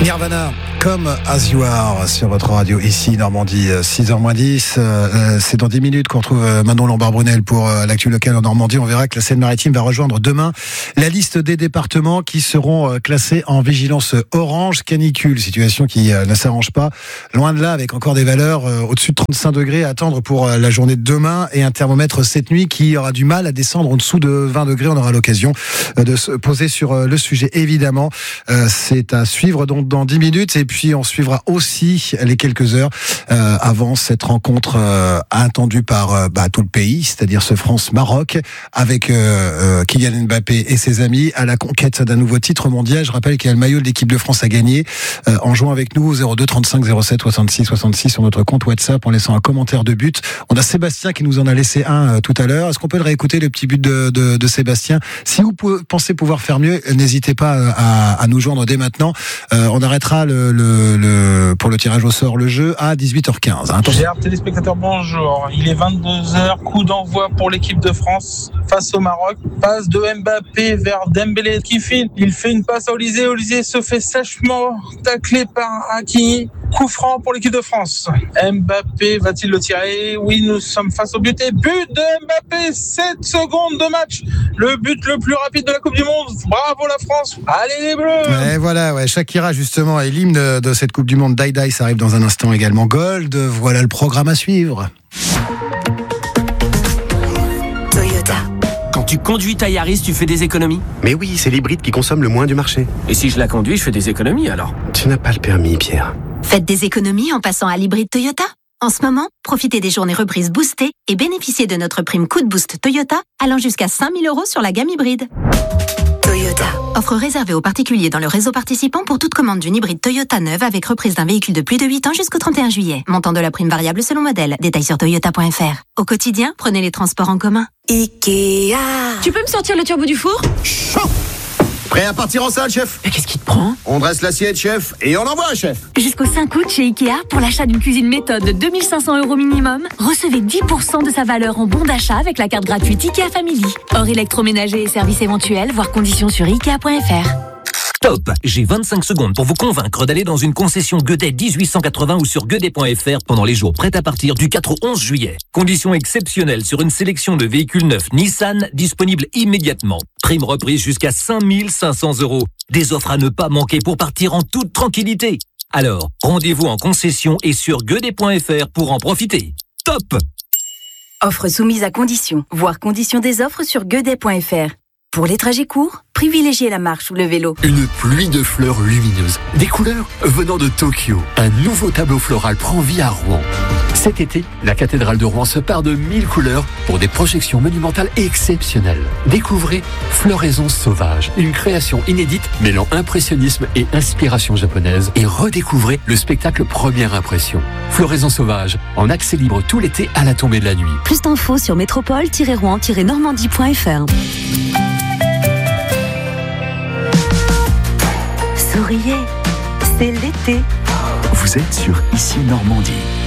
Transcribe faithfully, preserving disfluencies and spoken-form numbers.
Nirvana, Come As You Are sur votre radio ici Normandie, six heures moins dix. Euh, c'est dans dix minutes qu'on retrouve Manon Lombard-Brunel pour euh, l'actu locale en Normandie. On verra que la Seine-Maritime va rejoindre demain la liste des départements qui seront euh, classés en vigilance orange canicule. Situation qui euh, ne s'arrange pas. Loin de là, avec encore des valeurs euh, au-dessus de trente-cinq degrés à attendre pour euh, la journée de demain et un thermomètre cette nuit qui aura du mal à descendre en dessous de vingt degrés. On aura l'occasion euh, de se poser sur euh, le sujet. Évidemment, euh, c'est à suivre donc dans dix minutes. Et puis on suivra aussi les quelques heures euh, avant cette rencontre euh, attendue par euh, bah, tout le pays, c'est-à-dire ce France-Maroc, avec euh, euh, Kylian Mbappé et ses amis à la conquête d'un nouveau titre mondial. Je rappelle qu'il y a le maillot de l'équipe de France à gagner euh, en jouant avec nous au zéro deux trente-cinq zéro sept soixante-six soixante-six sur notre compte WhatsApp en laissant un commentaire de but. On a Sébastien qui nous en a laissé un euh, tout à l'heure. Est-ce qu'on peut le réécouter, le petit but de, de, de Sébastien? Si vous pouvez, pensez pouvoir faire mieux, n'hésitez pas à, à nous joindre dès maintenant. Euh, on arrêtera le, le, le, pour le tirage au sort le jeu à dix-huit heures quinze. Hein. Chers téléspectateurs, bonjour. Il est vingt-deux heures, coup d'envoi pour l'équipe de France face au Maroc. Passe de Mbappé vers Dembélé qui file. Il fait une passe à Olysée. Olysée se fait sèchement tacler par Hakimi. Coup franc pour l'équipe de France. Mbappé va-t-il le tirer? Oui, nous sommes face au but. Et but de Mbappé, sept secondes de match. Le but le plus rapide de la Coupe du Monde. Bravo la France. Allez les Bleus. Et voilà, ouais, Shakira justement est l'hymne de, de cette Coupe du Monde. Die Die, ça arrive dans un instant également. Gold, voilà le programme à suivre. Toyota. Quand tu conduis ta Yaris, tu fais des économies? Mais oui, c'est l'hybride qui consomme le moins du marché. Et si je la conduis, je fais des économies alors? Tu n'as pas le permis, Pierre. Faites des économies en passant à l'hybride Toyota. En ce moment, profitez des journées reprises boostées et bénéficiez de notre prime coup de boost Toyota allant jusqu'à cinq mille euros sur la gamme hybride. Toyota. Offre réservée aux particuliers dans le réseau participant pour toute commande d'une hybride Toyota neuve avec reprise d'un véhicule de plus de huit ans jusqu'au trente et un juillet. Montant de la prime variable selon modèle. Détails sur toyota point f r. Au quotidien, prenez les transports en commun. Ikea. Tu peux me sortir le turbo du four? Chaud. Prêt à partir en salle, chef? Mais qu'est-ce qui te prend? On dresse l'assiette, chef, et on envoie, chef. Jusqu'au cinq août chez Ikea, pour l'achat d'une cuisine méthode de deux mille cinq cents euros minimum, recevez dix pour cent de sa valeur en bon d'achat avec la carte gratuite Ikea Family. Hors électroménager et services éventuels, voire conditions sur ikea point f r. Stop! J'ai vingt-cinq secondes pour vous convaincre d'aller dans une concession Guedet dix-huit cent quatre-vingts ou sur guedet point f r pendant les jours prêts à partir du quatre au onze juillet. Conditions exceptionnelles sur une sélection de véhicules neufs Nissan disponibles immédiatement. Prime reprise jusqu'à cinq mille cinq cents euros. Des offres à ne pas manquer pour partir en toute tranquillité. Alors, rendez-vous en concession et sur guedet point f r pour en profiter. Top! Offre soumise à conditions. Voir conditions des offres sur guedet point f r. Pour les trajets courts, privilégiez la marche ou le vélo. Une pluie de fleurs lumineuses, des couleurs venant de Tokyo. Un nouveau tableau floral prend vie à Rouen. Cet été, la cathédrale de Rouen se part de mille couleurs pour des projections monumentales exceptionnelles. Découvrez Floraison sauvage, une création inédite mêlant impressionnisme et inspiration japonaise. Et redécouvrez le spectacle Première Impression. Floraison sauvage, en accès libre tout l'été à la tombée de la nuit. Plus d'infos sur métropole tiret rouen tiret normandie point f r. Souriez, c'est l'été. Vous êtes sur Ici Normandie.